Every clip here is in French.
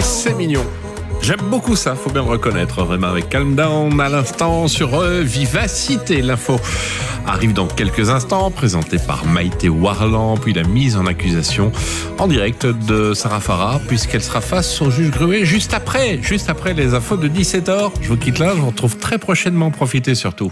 C'est mignon. J'aime beaucoup ça, faut bien le reconnaître, vraiment, avec Calm Down à l'instant sur Vivacité. L'info arrive dans quelques instants, présentée par Maïté Warland, puis la mise en accusation en direct de Sarah Farah, puisqu'elle sera face au juge Gruet juste après les infos de 17h. Je vous quitte là, je vous retrouve très prochainement, profitez surtout.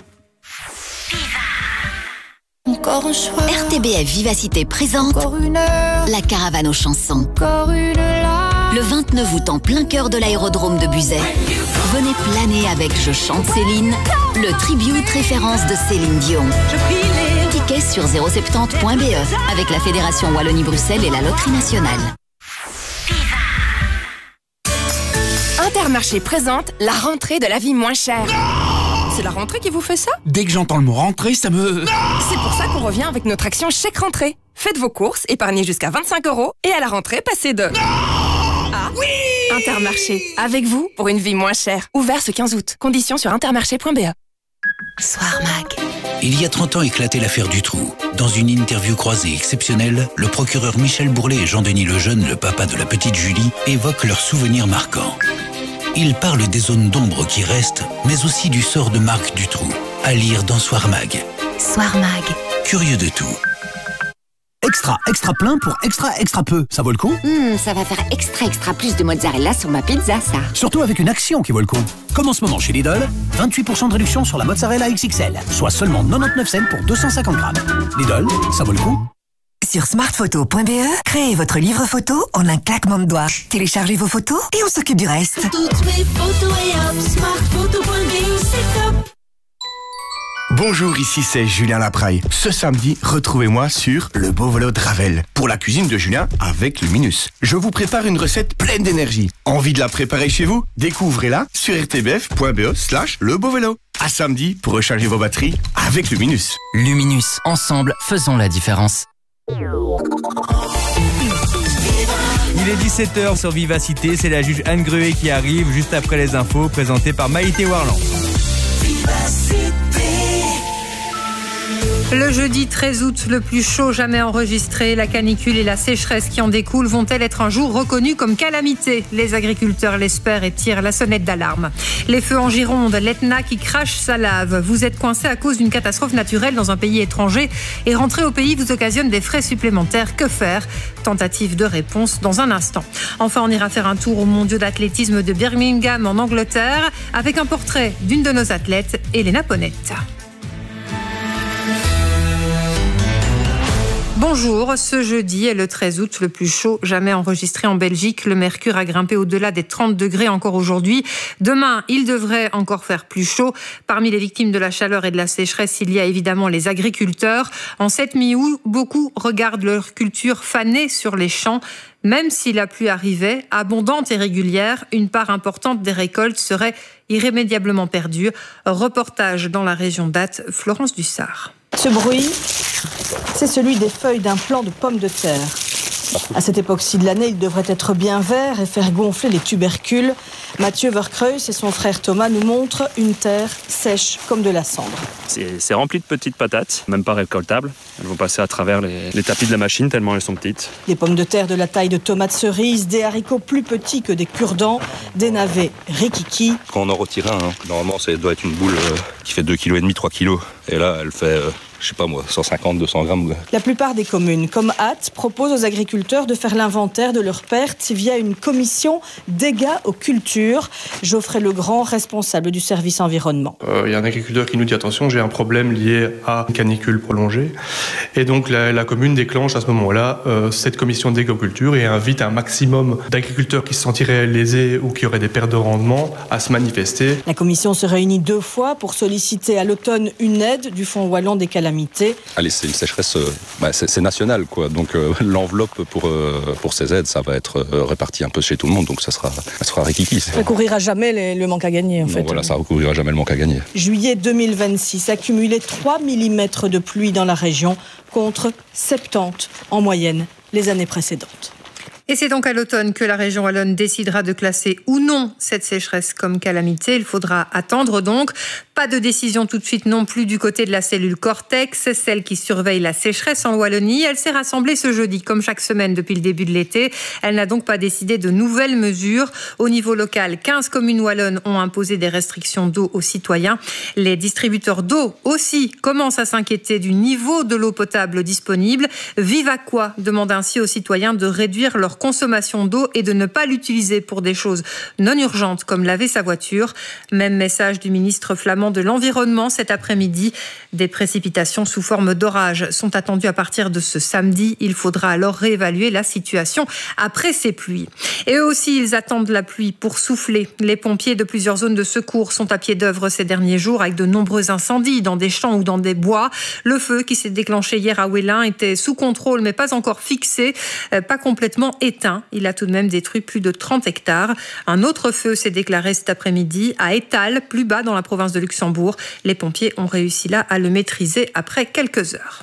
Encore un choix. RTBF Vivacité présente Encore une heure. la caravane aux chansons. Encore une larme. Le 29 août en plein cœur de l'aérodrome de Buzet. Venez planer avec Je chante Céline, le tribute référence de Céline Dion. Tickets sur 070.be avec la Fédération Wallonie-Bruxelles et la Loterie Nationale. Intermarché présente la rentrée de la vie moins chère. C'est la rentrée qui vous fait ça? Dès que j'entends le mot rentrée, ça me... C'est pour ça qu'on revient avec notre action chèque rentrée. Faites vos courses, épargnez jusqu'à 25 € et à la rentrée, passez de... Ah oui! Intermarché, avec vous pour une vie moins chère. Ouvert ce 15 août. Conditions sur intermarché.be. Soir Mag. Il y a 30 ans éclatait l'affaire Dutroux. Dans une interview croisée exceptionnelle, le procureur Michel Bourlet et Jean-Denis Lejeune, le papa de la petite Julie, évoquent leurs souvenirs marquants. Ils parlent des zones d'ombre qui restent, mais aussi du sort de Marc Dutroux. À lire dans Soir Mag. Soir Mag. Curieux de tout. Extra plein pour extra peu. Ça vaut le coup? Ça va faire extra plus de mozzarella sur ma pizza, ça. Surtout avec une action qui vaut le coup. Comme en ce moment chez Lidl, 28% de réduction sur la mozzarella XXL, soit seulement 99 cents pour 250 grammes. Lidl, ça vaut le coup? Sur smartphoto.be, créez votre livre photo en un claquement de doigts. Téléchargez vos photos et on s'occupe du reste. Toutes mes photos et hop, smartphoto.be, c'est top. Bonjour, ici c'est Julien Lapraille. Ce samedi, retrouvez-moi sur le Beau Vélo de Ravel pour la cuisine de Julien avec Luminus. Je vous prépare une recette pleine d'énergie. Envie de la préparer chez vous? Découvrez-la sur rtbf.be/le Beau Vélo. À samedi pour recharger vos batteries avec Luminus. Luminus, ensemble, faisons la différence. Il est 17h sur Vivacité, c'est la juge Anne Gruet qui arrive juste après les infos présentées par Maïté Warland. Le jeudi 13 août, le plus chaud jamais enregistré, la canicule et la sécheresse qui en découlent vont-elles être un jour reconnus comme calamité? Les agriculteurs l'espèrent et tirent la sonnette d'alarme. Les feux en Gironde, l'Etna qui crache sa lave. Vous êtes coincé à cause d'une catastrophe naturelle dans un pays étranger et rentrer au pays vous occasionne des frais supplémentaires. Que faire? Tentative de réponse dans un instant. Enfin, on ira faire un tour aux mondiaux d'athlétisme de Birmingham en Angleterre avec un portrait d'une de nos athlètes, Elena Ponette. Bonjour, ce jeudi est le 13 août, le plus chaud jamais enregistré en Belgique. Le mercure a grimpé au-delà des 30 degrés encore aujourd'hui. Demain, il devrait encore faire plus chaud. Parmi les victimes de la chaleur et de la sécheresse, il y a évidemment les agriculteurs. En cette mi-août, beaucoup regardent leur culture fanée sur les champs. Même si la pluie arrivait, abondante et régulière, une part importante des récoltes serait irrémédiablement perdue. Reportage dans la région d'Ath, Florence Dussard. Ce bruit, c'est celui des feuilles d'un plant de pommes de terre. À cette époque-ci de l'année, il devrait être bien vert et faire gonfler les tubercules. Mathieu Verkreus et son frère Thomas nous montrent une terre sèche comme de la cendre. C'est rempli de petites patates, même pas récoltables. Elles vont passer à travers les tapis de la machine tellement elles sont petites. Des pommes de terre de la taille de tomates cerises, des haricots plus petits que des cure-dents, des navets rikiki. Quand on en retire un, normalement ça doit être une boule qui fait 2,5 kg, 3 kg. Et là, elle fait... je sais pas moi, 150, 200 grammes. La plupart des communes, comme Ath, proposent aux agriculteurs de faire l'inventaire de leurs pertes via une commission dégâts aux cultures. Geoffrey Legrand, responsable du service environnement. Il y a un agriculteur qui nous dit attention, j'ai un problème lié à une canicule prolongée. Et donc la commune déclenche à ce moment-là cette commission dégâts aux cultures et invite un maximum d'agriculteurs qui se sentiraient lésés ou qui auraient des pertes de rendement à se manifester. La commission se réunit 2 fois pour solliciter à l'automne une aide du Fonds Wallon des calamités. Allez, c'est une sécheresse, c'est national, quoi. Donc l'enveloppe pour ces aides, ça va être réparti un peu chez tout le monde, donc ça sera rikiki. Ça couvrira jamais le manque à gagner, en fait. Voilà, ça ne couvrira jamais le manque à gagner. Juillet 2026, accumulé 3 mm de pluie dans la région, contre 70 en moyenne les années précédentes. Et c'est donc à l'automne que la région wallonne décidera de classer ou non cette sécheresse comme calamité. Il faudra attendre donc. Pas de décision tout de suite non plus du côté de la cellule Cortex, celle qui surveille la sécheresse en Wallonie. Elle s'est rassemblée ce jeudi, comme chaque semaine depuis le début de l'été. Elle n'a donc pas décidé de nouvelles mesures. Au niveau local, 15 communes wallonnes ont imposé des restrictions d'eau aux citoyens. Les distributeurs d'eau aussi commencent à s'inquiéter du niveau de l'eau potable disponible. Vivaquois demande ainsi aux citoyens de réduire leur consommation d'eau et de ne pas l'utiliser pour des choses non urgentes comme laver sa voiture. Même message du ministre flamand de l'Environnement cet après-midi. Des précipitations sous forme d'orage sont attendues à partir de ce samedi. Il faudra alors réévaluer la situation après ces pluies. Et eux aussi, ils attendent la pluie pour souffler. Les pompiers de plusieurs zones de secours sont à pied d'œuvre ces derniers jours avec de nombreux incendies dans des champs ou dans des bois. Le feu qui s'est déclenché hier à Ouélin était sous contrôle mais pas encore fixé, pas complètement éteint. Il a tout de même détruit plus de 30 hectares. Un autre feu s'est déclaré cet après-midi à Étal, plus bas dans la province de Luxembourg. Les pompiers ont réussi là à le maîtriser après quelques heures.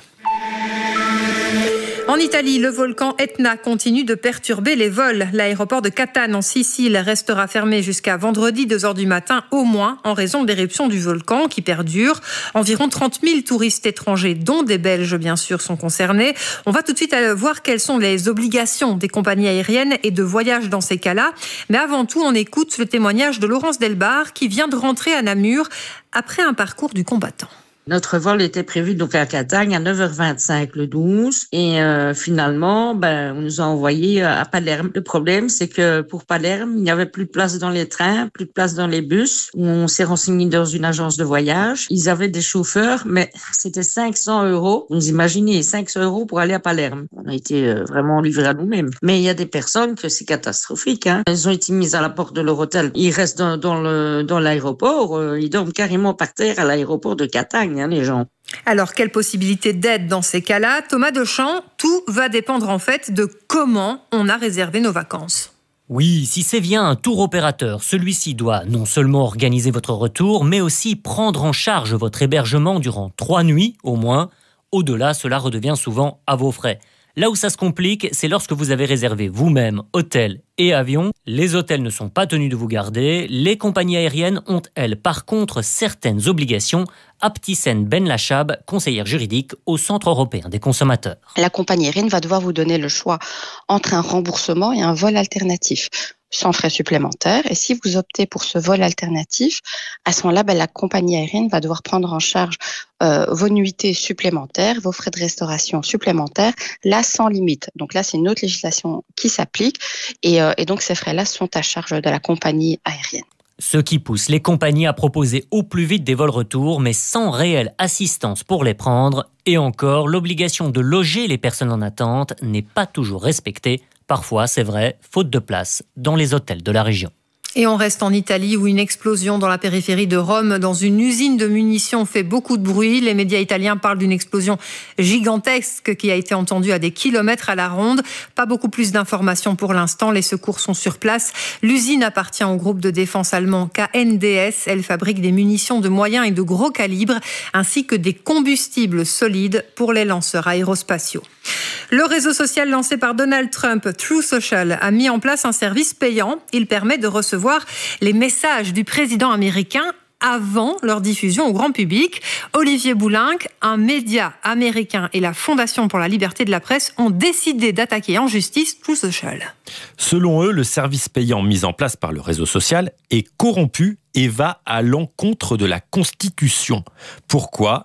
En Italie, le volcan Etna continue de perturber les vols. L'aéroport de Catane en Sicile restera fermé jusqu'à vendredi 2h du matin au moins en raison de l'éruption du volcan qui perdure. Environ 30 000 touristes étrangers, dont des Belges bien sûr, sont concernés. On va tout de suite voir quelles sont les obligations des compagnies aériennes et de voyage dans ces cas-là. Mais avant tout, on écoute le témoignage de Laurence Delbar qui vient de rentrer à Namur après un parcours du combattant. Notre vol était prévu donc à Catagne à 9h25 le 12 et finalement on nous a envoyé à Palerme. Le problème c'est que pour Palerme, il n'y avait plus de place dans les trains, plus de place dans les bus. On s'est renseigné dans une agence de voyage. Ils avaient des chauffeurs mais c'était 500 €. Vous imaginez 500 € pour aller à Palerme. On a été vraiment livrés à nous-mêmes. Mais il y a des personnes que c'est catastrophique. Elles ont été mises à la porte de leur hôtel. Ils restent dans l'aéroport. Ils dorment carrément par terre à l'aéroport de Catagne. Les gens. Alors, quelle possibilité d'aide dans ces cas-là ? Thomas Dechamps, tout va dépendre en fait de comment on a réservé nos vacances. Oui, si c'est via un tour opérateur, celui-ci doit non seulement organiser votre retour, mais aussi prendre en charge votre hébergement durant 3 nuits au moins. Au-delà, cela redevient souvent à vos frais. Là où ça se complique, c'est lorsque vous avez réservé vous-même hôtel et avion. Les hôtels ne sont pas tenus de vous garder. Les compagnies aériennes ont, elles, par contre, certaines obligations. Aptisen Benlachab, conseillère juridique au Centre européen des consommateurs. La compagnie aérienne va devoir vous donner le choix entre un remboursement et un vol alternatif, sans frais supplémentaires. Et si vous optez pour ce vol alternatif, à ce moment-là, la compagnie aérienne va devoir prendre en charge vos nuitées supplémentaires, vos frais de restauration supplémentaires, là sans limite. Donc là, c'est une autre législation qui s'applique et donc ces frais-là sont à charge de la compagnie aérienne. Ce qui pousse les compagnies à proposer au plus vite des vols retour, mais sans réelle assistance pour les prendre. Et encore, l'obligation de loger les personnes en attente n'est pas toujours respectée. Parfois, c'est vrai, faute de place dans les hôtels de la région. Et on reste en Italie où une explosion dans la périphérie de Rome, dans une usine de munitions, fait beaucoup de bruit. Les médias italiens parlent d'une explosion gigantesque qui a été entendue à des kilomètres à la ronde. Pas beaucoup plus d'informations pour l'instant. Les secours sont sur place. L'usine appartient au groupe de défense allemand KNDS. Elle fabrique des munitions de moyen et de gros calibre, ainsi que des combustibles solides pour les lanceurs aérospatiaux. Le réseau social lancé par Donald Trump, Truth Social, a mis en place un service payant. Il permet de recevoir les messages du président américain avant leur diffusion au grand public. Olivier Boulinck, un média américain et la Fondation pour la liberté de la presse ont décidé d'attaquer en justice Truth Social. Selon eux, le service payant mis en place par le réseau social est corrompu et va à l'encontre de la Constitution. Pourquoi ?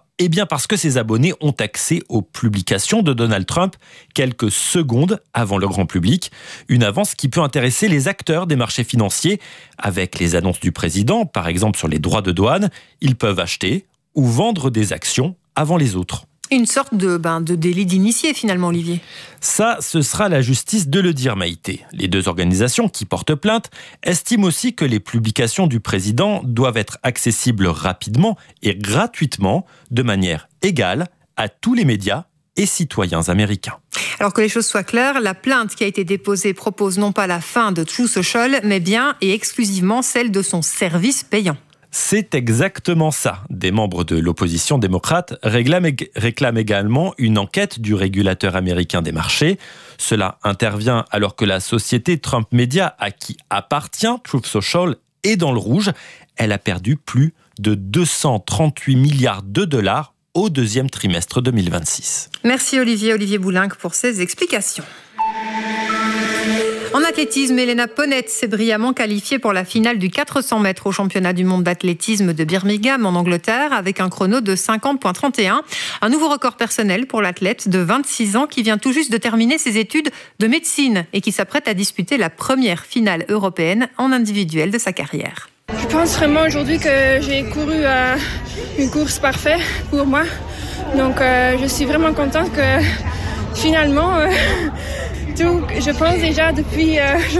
Eh bien parce que ses abonnés ont accès aux publications de Donald Trump quelques secondes avant le grand public. Une avance qui peut intéresser les acteurs des marchés financiers. Avec les annonces du président, par exemple sur les droits de douane, ils peuvent acheter ou vendre des actions avant les autres. Une sorte de délit d'initié finalement, Olivier. Ça, ce sera la justice de le dire, Maïté. Les deux organisations qui portent plainte estiment aussi que les publications du président doivent être accessibles rapidement et gratuitement, de manière égale, à tous les médias et citoyens américains. Alors que les choses soient claires, la plainte qui a été déposée propose non pas la fin de Truth Social, mais bien et exclusivement celle de son service payant. C'est exactement ça. Des membres de l'opposition démocrate réclament également une enquête du régulateur américain des marchés. Cela intervient alors que la société Trump Media, à qui appartient Truth Social, est dans le rouge. Elle a perdu plus de 238 milliards de dollars au deuxième trimestre 2026. Merci Olivier Boulinck pour ces explications. En athlétisme, Elena Ponette s'est brillamment qualifiée pour la finale du 400 mètres au championnat du monde d'athlétisme de Birmingham en Angleterre avec un chrono de 50,31. Un nouveau record personnel pour l'athlète de 26 ans qui vient tout juste de terminer ses études de médecine et qui s'apprête à disputer la première finale européenne en individuel de sa carrière. Je pense vraiment aujourd'hui que j'ai couru une course parfaite pour moi. Donc je suis vraiment contente que finalement... je pense déjà depuis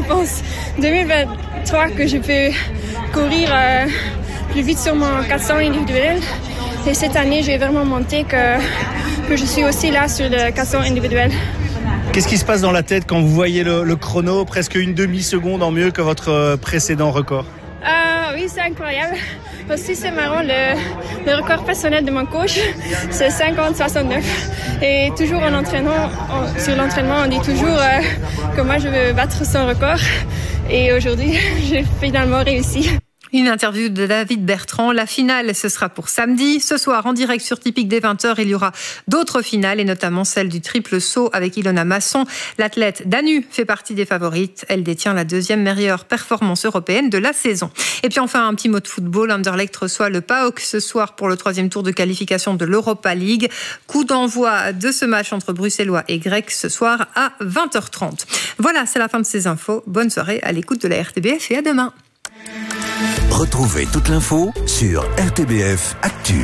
2023 que je peux courir plus vite sur mon 400 individuel. Et cette année, j'ai vraiment monté que je suis aussi là sur le 400 individuel. Qu'est-ce qui se passe dans la tête quand vous voyez le chrono, presque une demi-seconde en mieux que votre précédent record? Oui, c'est incroyable. Aussi, c'est marrant, le record personnel de mon coach, c'est 50-69. Et toujours sur l'entraînement, on dit toujours que moi, je veux battre son record. Et aujourd'hui, j'ai finalement réussi. Une interview de David Bertrand. La finale, ce sera pour samedi. Ce soir, en direct sur Typique dès 20h, il y aura d'autres finales, et notamment celle du triple saut avec Ilona Masson. L'athlète Danu fait partie des favorites. Elle détient la deuxième meilleure performance européenne de la saison. Et puis enfin, un petit mot de football. Anderlecht reçoit le PAOK ce soir pour le troisième tour de qualification de l'Europa League. Coup d'envoi de ce match entre Bruxellois et Grecs ce soir à 20h30. Voilà, c'est la fin de ces infos. Bonne soirée à l'écoute de la RTBF et à demain. Retrouvez toute l'info sur RTBF Actu.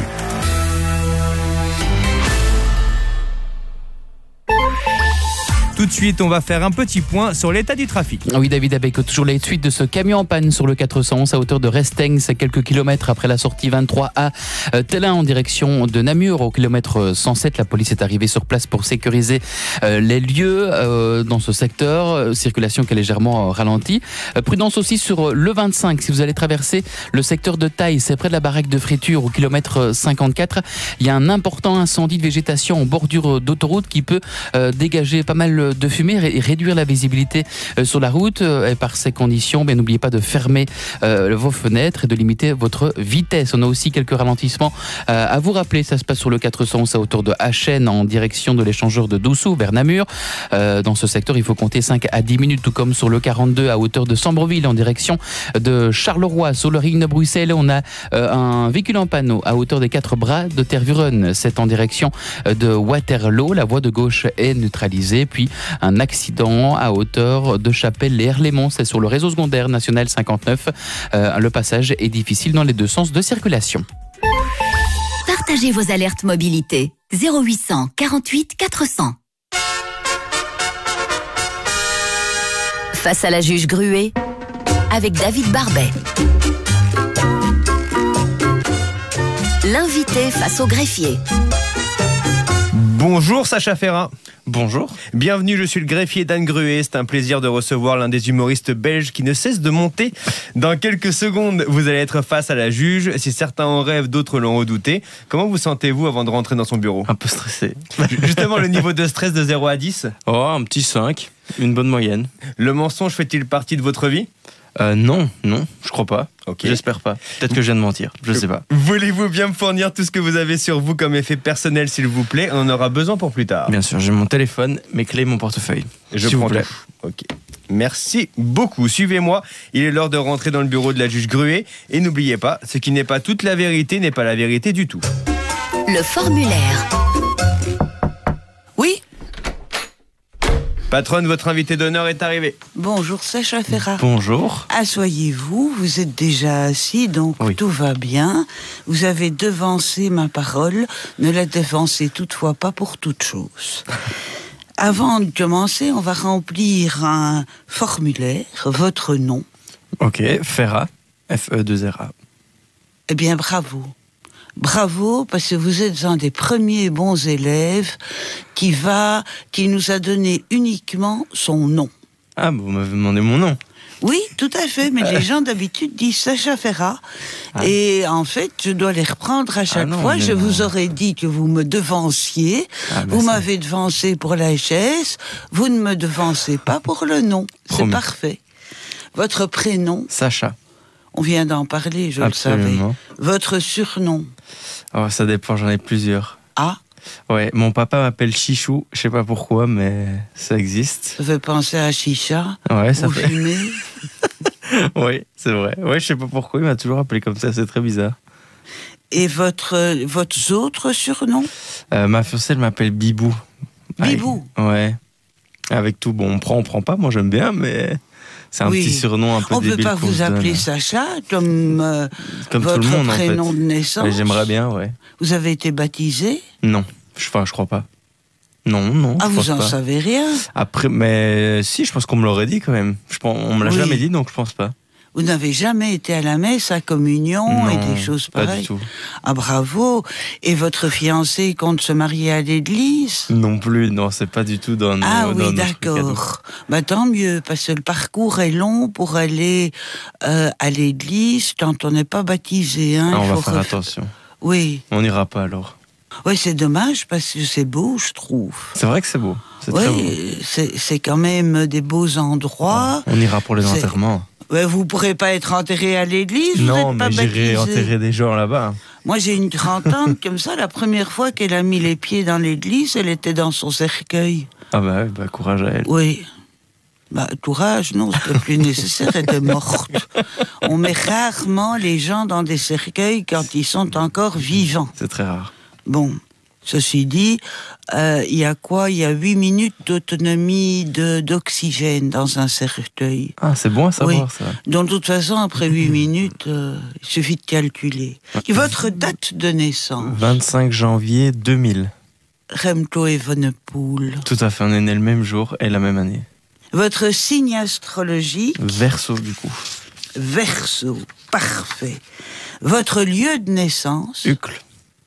Tout de suite, on va faire un petit point sur l'état du trafic. Oui, David, avec toujours les suites de ce camion en panne sur le 411 à hauteur de Resteng, c'est quelques kilomètres après la sortie 23 à Tellin en direction de Namur. Au kilomètre 107, la police est arrivée sur place pour sécuriser les lieux dans ce secteur. Circulation qui est légèrement ralentie. Prudence aussi sur le 25. Si vous allez traverser le secteur de Taille, c'est près de la baraque de friture au kilomètre 54. Il y a un important incendie de végétation en bordure d'autoroute qui peut dégager pas mal de fumée et réduire la visibilité sur la route. Et par ces conditions, n'oubliez pas de fermer vos fenêtres et de limiter votre vitesse. On a aussi quelques ralentissements à vous rappeler. Ça se passe sur le 411 à hauteur de Achen en direction de l'échangeur de Doussou vers Namur. Dans ce secteur, il faut compter 5 à 10 minutes, tout comme sur le 42 à hauteur de Sambreville en direction de Charleroi. Sur le ring de Bruxelles, on a un véhicule en panneau à hauteur des 4 bras de Tervuren. C'est en direction de Waterloo. La voie de gauche est neutralisée. Puis un accident à hauteur de Chapelle-les-Herlémont, c'est sur le réseau secondaire national 59. Le passage est difficile dans les deux sens de circulation. Partagez vos alertes mobilité. 0800 48 400. Face à la juge Gruet, avec David Barbet. L'invité face au greffier. Bonjour Sacha Ferrat. Bonjour. Bienvenue, je suis le greffier d'Anne Gruet. C'est un plaisir de recevoir l'un des humoristes belges qui ne cesse de monter. Dans quelques secondes, vous allez être face à la juge. Si certains en rêvent, d'autres l'ont redouté. Comment vous sentez-vous avant de rentrer dans son bureau ? Un peu stressé. Justement, le niveau de stress de 0 à 10 ? Oh, un petit 5, une bonne moyenne. Le mensonge fait-il partie de votre vie ? Non, je crois pas. Okay. J'espère pas. Peut-être que je viens de mentir, je sais pas. Voulez-vous bien me fournir tout ce que vous avez sur vous comme effet personnel, s'il vous plaît ? On en aura besoin pour plus tard. Bien sûr, j'ai mon téléphone, mes clés, mon portefeuille. S'il vous plaît. Ok. Merci beaucoup. Suivez-moi. Il est l'heure de rentrer dans le bureau de la juge Gruet. Et n'oubliez pas, ce qui n'est pas toute la vérité n'est pas la vérité du tout. Le formulaire. Oui ? Patronne, votre invité d'honneur est arrivé. Bonjour Sacha Ferrat. Bonjour. Asseyez-vous, vous êtes déjà assis, donc oui. Tout va bien. Vous avez devancé ma parole, ne la devancez toutefois pas pour toute chose. Avant de commencer, on va remplir un formulaire, votre nom. Ok, Ferrat, F-E-2-R-A. Eh bien, bravo. Bravo, parce que vous êtes un des premiers bons élèves qui nous a donné uniquement son nom. Ah, vous m'avez demandé mon nom. Oui, tout à fait, mais les gens d'habitude disent Sacha Ferrat. Ah. Et en fait, je dois les reprendre à chaque fois. Je vous aurais dit que vous me devanciez. Vous m'avez devancé pour la chaise. Vous ne me devancez pas pour le nom. C'est parfait. Votre prénom ? Sacha. On vient d'en parler, je Absolument. le savais. Votre surnom? Oh, ça dépend, j'en ai plusieurs. Ah? Ouais, mon papa m'appelle Chichou, je sais pas pourquoi, mais ça existe. Ça fait penser à chicha? Ouais, ça Ou fait. fumer? Oui, c'est vrai. Ouais, je sais pas pourquoi, il m'a toujours appelé comme ça, c'est très bizarre. Et votre autre surnom? Ma fiancée, elle m'appelle Bibou. Bibou? Ouais. Avec tout, bon, on prend pas, moi j'aime bien, mais c'est un petit surnom un peu débile. On peut pas qu'on vous se appeler donne. Sacha comme Comme votre tout le monde, prénom en fait. de naissance? Ouais, j'aimerais bien, ouais. Vous avez été baptisé? Non, je crois pas. Non. Ah, je vous pense en pas. savez rien? Après, mais si, je pense qu'on me l'aurait dit quand même. On me l'a Oui. jamais dit, donc je pense pas. Vous n'avez jamais été à la messe, à communion Non, et des choses pas pareilles? du tout. Ah, bravo. Et votre fiancé compte se marier à l'église? Non plus, non, c'est pas du tout dans nos Ah dans oui, nos trucs à nous. d'accord. Bah, tant mieux, parce que le parcours est long pour aller à l'église quand on n'est pas baptisé. Hein. Ah, on Il va faut faire attention. Oui. On n'ira pas alors. Oui, c'est dommage parce que c'est beau, je trouve. C'est vrai que c'est beau. C'est très beau. Oui, c'est quand même des beaux endroits. On ira pour les C'est- enterrements. Ouais, vous pourrez pas être enterré à l'église, Non, vous n'êtes pas mais j'irai baptisé. enterrer des gens là-bas. Moi, j'ai une trentaine comme ça. La première fois qu'elle a mis les pieds dans l'église, elle était dans son cercueil. Ah bah, ouais, bah courage à elle. Oui. Bah, courage, non, c'était plus nécessaire, elle était morte. On met rarement les gens dans des cercueils quand ils sont encore vivants. C'est très rare. Bon, ceci dit, il y a quoi? Il y a 8 minutes d'autonomie d'oxygène dans un cercueil. Ah, c'est bon à savoir Oui. ça. Donc, de toute façon, après 8 minutes, il suffit de calculer. Et votre date de naissance? 25 janvier 2000. Remco Evenepoel. Tout à fait, on est né le même jour et la même année. Votre signe astrologique? Verseau du coup. Verseau. Parfait. Votre lieu de naissance? Uccle.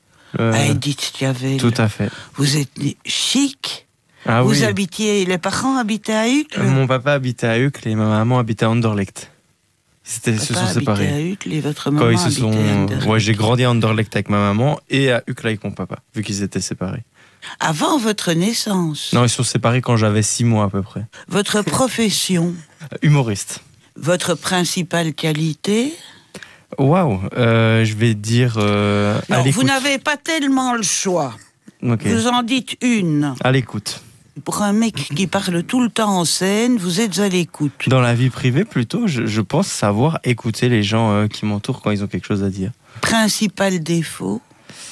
Edith Cavell. Tout à fait. Vous êtes né chic. Ah Vous oui. habitiez, les parents habitaient à Uccle? Mon papa habitait à Uccle et ma maman habitait à Anderlecht. Ils se Papa sont séparés. habitait à Uccle et votre Quand maman ils se habitait sont... à Anderlecht. Ouais, j'ai grandi à Anderlecht avec ma maman et à Uccle avec mon papa, vu qu'ils étaient séparés. Avant votre naissance? Non, ils sont séparés quand j'avais 6 mois à peu près. Votre profession? Humoriste. Votre principale qualité? Waouh, je vais dire à Non, vous l'écoute. n'avez pas tellement le choix. Ok. Vous en dites une. À l'écoute. Pour un mec qui parle tout le temps en scène, vous êtes à l'écoute. Dans la vie privée, plutôt, je pense savoir écouter les gens qui m'entourent quand ils ont quelque chose à dire. Principal défaut?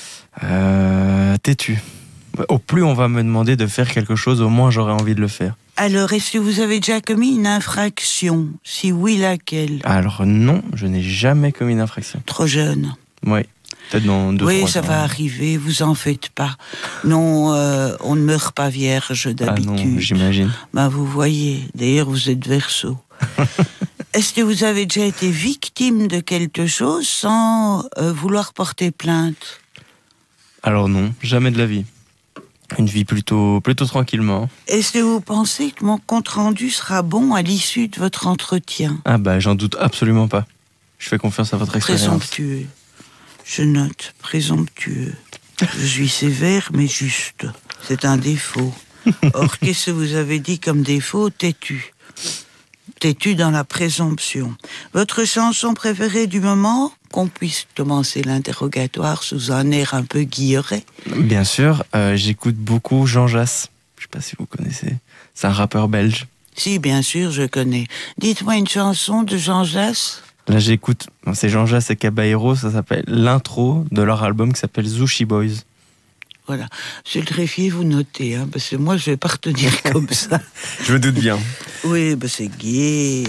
Têtu. Au plus on va me demander de faire quelque chose, au moins j'aurai envie de le faire. Alors, est-ce que vous avez déjà commis une infraction? Si oui, laquelle? Alors non, je n'ai jamais commis d'infraction. Trop jeune. Oui, peut-être dans 2-3 ans. Oui, ça va arriver, vous en faites pas. Non, on ne meurt pas vierge d'habitude. Ah non, j'imagine. Ben, vous voyez, d'ailleurs, vous êtes Verseau. Est-ce que vous avez déjà été victime de quelque chose sans vouloir porter plainte? Alors non, jamais de la vie. Une vie plutôt tranquillement. Est-ce que vous pensez que mon compte-rendu sera bon à l'issue de votre entretien? Ah bah j'en doute absolument pas. Je fais confiance à votre expérience. Présomptueux. Je note, présomptueux. Je suis sévère, mais juste. C'est un défaut. Or, qu'est-ce que vous avez dit comme défaut? Têtu. Têtu dans la présomption. Votre chanson préférée du moment? Qu'on puisse commencer l'interrogatoire sous un air un peu guilleret. Bien sûr, j'écoute beaucoup Jean Jass. Je sais pas si vous connaissez. C'est un rappeur belge. Si, bien sûr, je connais. Dites-moi une chanson de Jean Jass. Là j'écoute, c'est Jean Jass et Caballero, ça s'appelle l'intro de leur album qui s'appelle Zushi Boys. Voilà. Monsieur le greffier, vous notez, hein, parce que moi, je vais pas retenir comme ça. Je me doute bien. Oui, ben c'est gai.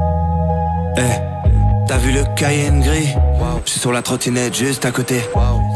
T'as vu le Cayenne gris? Je suis sur la trottinette juste à côté.